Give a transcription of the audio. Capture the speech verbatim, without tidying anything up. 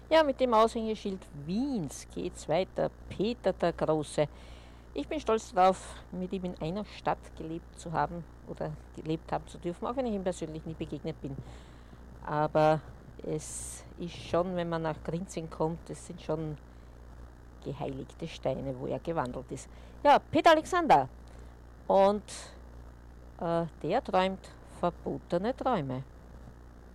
Ja, mit dem Aushängeschild Wiens geht's weiter. Peter der Große. Ich bin stolz darauf, mit ihm in einer Stadt gelebt zu haben oder gelebt haben zu dürfen, auch wenn ich ihm persönlich nie begegnet bin. Aber es ist schon, wenn man nach Grinzing kommt, es sind schon geheiligte Steine, wo er gewandelt ist. Ja, Peter Alexander. Und äh, der träumt verbotene Träume.